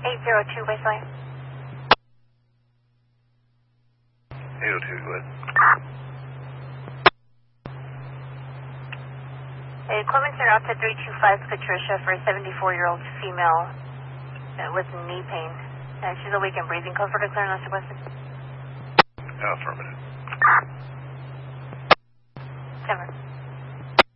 802 Wasteland. 802, go ahead. Equipment center out to 325 Patricia for a 74-year-old female with knee pain. She's awake and breathing. Code for declare unless requested. Affirmative. 10.